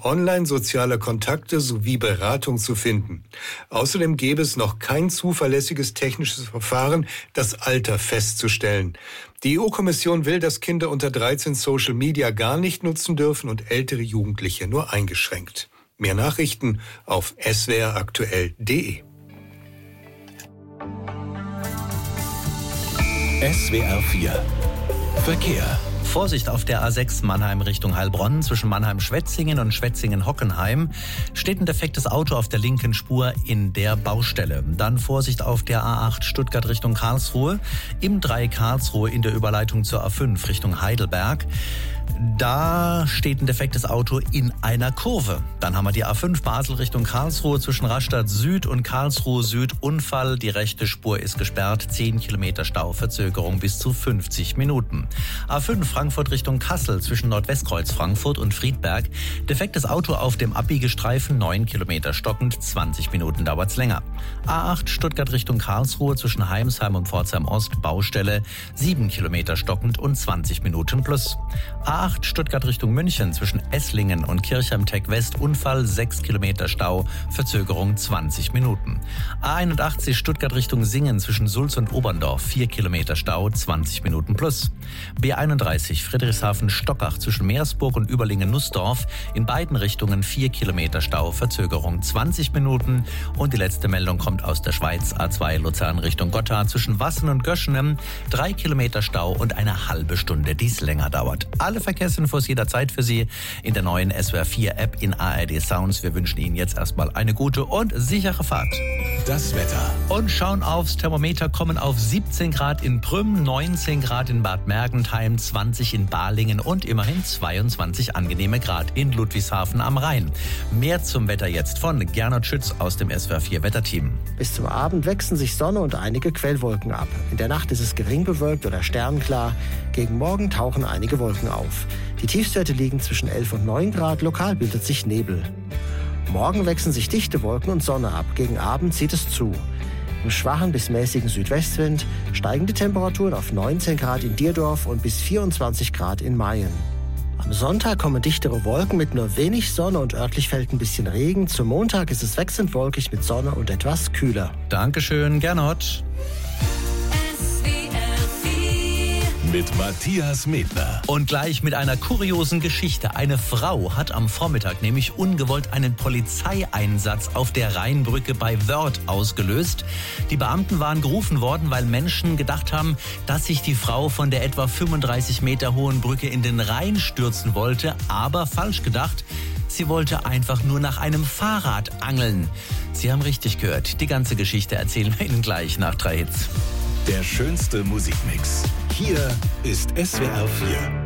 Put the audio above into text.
online soziale Kontakte sowie Beratung zu finden. Außerdem gäbe es noch kein zuverlässiges technisches Verfahren, das Alter festzustellen. Die EU-Kommission will, dass Kinder unter 13 Social Media gar nicht nutzen dürfen und ältere Jugendliche nur eingeschränkt. Mehr Nachrichten auf swraktuell.de. SWR 4 Verkehr. Vorsicht auf der A6 Mannheim Richtung Heilbronn. Zwischen Mannheim-Schwetzingen und Schwetzingen-Hockenheim steht ein defektes Auto auf der linken Spur in der Baustelle. Dann Vorsicht auf der A8 Stuttgart Richtung Karlsruhe. Im Dreieck Karlsruhe in der Überleitung zur A5 Richtung Heidelberg. Da steht ein defektes Auto in einer Kurve. Dann haben wir die A5 Basel Richtung Karlsruhe zwischen Rastatt Süd und Karlsruhe Süd. Unfall, die rechte Spur ist gesperrt. 10 Kilometer Stau, Verzögerung bis zu 50 Minuten. A5 Frankfurt Richtung Kassel zwischen Nordwestkreuz Frankfurt und Friedberg. Defektes Auto auf dem Abbiegestreifen, 9 Kilometer stockend, 20 Minuten dauert's länger. A8 Stuttgart Richtung Karlsruhe zwischen Heimsheim und Pforzheim Ost, Baustelle, 7 Kilometer stockend und 20 Minuten plus. A8 Stuttgart Richtung München zwischen Esslingen und Kirchheim-Tech West, Unfall, 6 Kilometer Stau, Verzögerung 20 Minuten. A81 Stuttgart Richtung Singen zwischen Sulz und Oberndorf, 4 Kilometer Stau, 20 Minuten plus. B31 Friedrichshafen-Stockach zwischen Meersburg und Überlingen-Nussdorf, in beiden Richtungen 4 Kilometer Stau, Verzögerung 20 Minuten. Und die letzte Meldung kommt aus der Schweiz, A2 Luzern Richtung Gotthard zwischen Wassen und Göschenem, 3 Kilometer Stau und eine halbe Stunde, die es länger dauert. Alle Verkehrsinfos jederzeit für Sie in der neuen SWR 4 App in ARD Sounds. Wir wünschen Ihnen jetzt erstmal eine gute und sichere Fahrt. Das Wetter. Und schauen aufs Thermometer, kommen auf 17 Grad in Prüm, 19 Grad in Bad Mergentheim, 20 in Balingen und immerhin 22 angenehme Grad in Ludwigshafen am Rhein. Mehr zum Wetter jetzt von Gernot Schütz aus dem SWR 4 Wetterteam. Bis zum Abend wechseln sich Sonne und einige Quellwolken ab. In der Nacht ist es gering bewölkt oder sternklar. Gegen Morgen tauchen einige Wolken auf. Die Tiefstwerte liegen zwischen 11 und 9 Grad, lokal bildet sich Nebel. Morgen wechseln sich dichte Wolken und Sonne ab. Gegen Abend zieht es zu. Im schwachen bis mäßigen Südwestwind steigen die Temperaturen auf 19 Grad in Dierdorf und bis 24 Grad in Mayen. Am Sonntag kommen dichtere Wolken mit nur wenig Sonne und örtlich fällt ein bisschen Regen. Zum Montag ist es wechselnd wolkig mit Sonne und etwas kühler. Dankeschön, Gernot. Mit Matthias Medner. Und gleich mit einer kuriosen Geschichte. Eine Frau hat am Vormittag nämlich ungewollt einen Polizeieinsatz auf der Rheinbrücke bei Wörth ausgelöst. Die Beamten waren gerufen worden, weil Menschen gedacht haben, dass sich die Frau von der etwa 35 Meter hohen Brücke in den Rhein stürzen wollte. Aber falsch gedacht. Sie wollte einfach nur nach einem Fahrrad angeln. Sie haben richtig gehört. Die ganze Geschichte erzählen wir Ihnen gleich nach 3 Hits. Der schönste Musikmix. Hier ist SWR 4.